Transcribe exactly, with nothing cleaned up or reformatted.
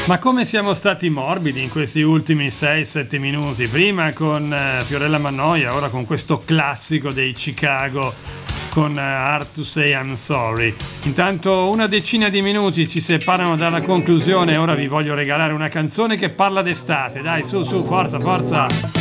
Ma come siamo stati morbidi in questi ultimi sei sette minuti, prima con uh, Fiorella Mannoia, ora con questo classico dei Chicago con uh, Hard to Say I'm Sorry. Intanto una decina di minuti ci separano dalla conclusione, ora vi voglio regalare una canzone che parla d'estate, dai, su su, forza forza.